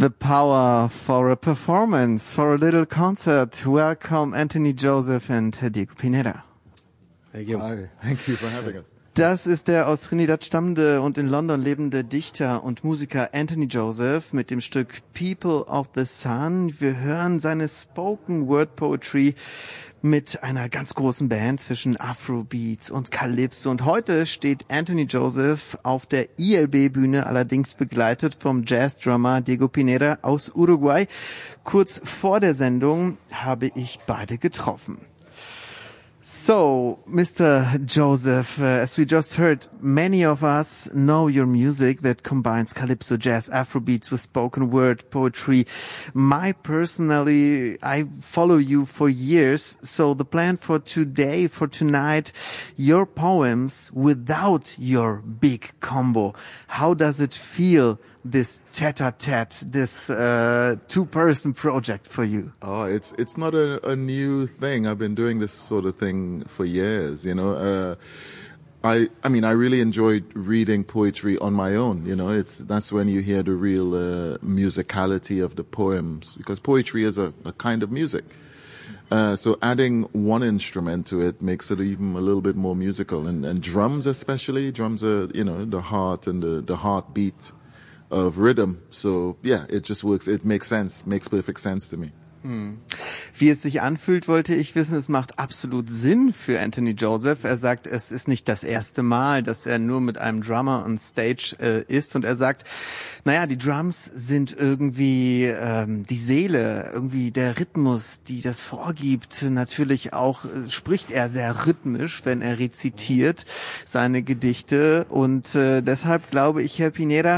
The power for a performance, for a little concert. Welcome Anthony Joseph and Diego Pineda. Thank you. Hi, thank you for having us. Das ist der aus Trinidad stammende und in London lebende Dichter und Musiker Anthony Joseph mit dem Stück People of the Sun. Wir hören seine Spoken Word Poetry mit einer ganz großen Band zwischen Afrobeats und Calypso. Und heute steht Anthony Joseph auf der ILB-Bühne, allerdings begleitet vom Jazz-Drummer Diego Pineda aus Uruguay. Kurz vor der Sendung habe ich beide getroffen. So, Mr. Joseph, as we just heard, many of us know your music that combines calypso, jazz, Afrobeats with spoken word poetry. Personally, I follow you for years. So the plan for today, for tonight, your poems without your big combo. How does it feel, this tete-a-tete, this two-person project for you? Oh, it's not a new thing. I've been doing this sort of thing for years, you know. I mean, I really enjoyed reading poetry on my own, you know. That's when you hear the real musicality of the poems, because poetry is a kind of music. So adding one instrument to it makes it even a little bit more musical, and drums especially. Drums are, you know, the heart and the heartbeat of rhythm. So yeah, it just works. It makes sense. Makes perfect sense to me. Wie es sich anfühlt, wollte ich wissen. Es macht absolut Sinn für Anthony Joseph. Er sagt, es ist nicht das erste Mal, dass er nur mit einem Drummer on Stage ist. Und er sagt, naja, die Drums sind irgendwie die Seele, irgendwie der Rhythmus, die das vorgibt. Natürlich auch spricht er sehr rhythmisch, wenn er rezitiert seine Gedichte. Und deshalb glaube ich, Herr Pineda,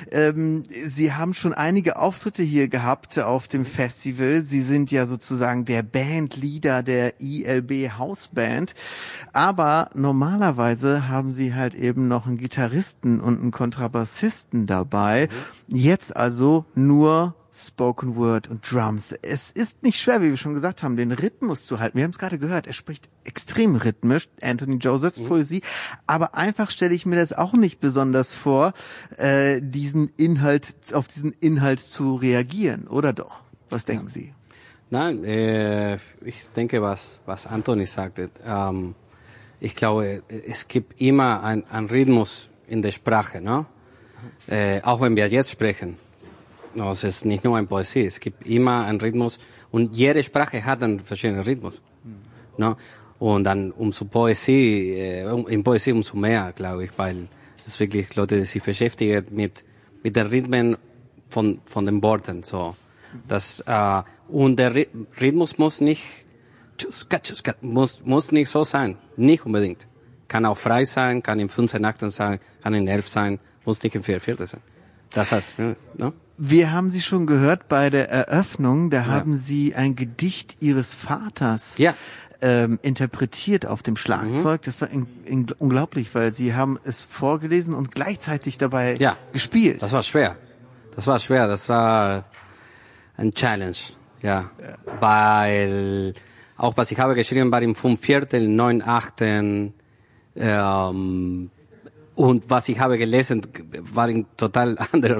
Sie haben schon einige Auftritte hier gehabt auf dem Festival. Sie sind ja sozusagen der Bandleader der ILB Hausband. Aber normalerweise haben Sie halt eben noch einen Gitarristen und einen Kontrabassisten dabei. Jetzt also nur Spoken Word und Drums. Es ist nicht schwer, wie wir schon gesagt haben, den Rhythmus zu halten. Wir haben es gerade gehört, er spricht extrem rhythmisch, Anthony Josephs Poesie. Aber einfach stelle ich mir das auch nicht besonders vor, auf diesen Inhalt zu reagieren, oder doch? Was denken Sie? Nein, ich denke, was Anthony sagte. Ich glaube, es gibt immer ein Rhythmus in der Sprache, ne? Auch wenn wir jetzt sprechen. No, es ist nicht nur eine Poesie, es gibt immer einen Rhythmus und jede Sprache hat einen verschiedenen Rhythmus. No? Und dann umso Poesie, in Poesie umso mehr, glaube ich, weil es wirklich Leute, die sich beschäftigen mit den Rhythmen von den Worten, so. Und der Rhythmus muss nicht so sein. Nicht unbedingt. Kann auch frei sein, kann in 15 Akten sein, kann in 11 sein, muss nicht in 4 Viertel sein. Das heißt, ne? Wir haben Sie schon gehört bei der Eröffnung, da haben Sie ein Gedicht Ihres Vaters interpretiert auf dem Schlagzeug. Das war unglaublich, weil Sie haben es vorgelesen und gleichzeitig dabei gespielt. Das war schwer. Das war ein Challenge, ja. Weil auch was ich habe geschrieben war in 5 Viertel, 9 Achten, und was ich habe gelesen war in total anderer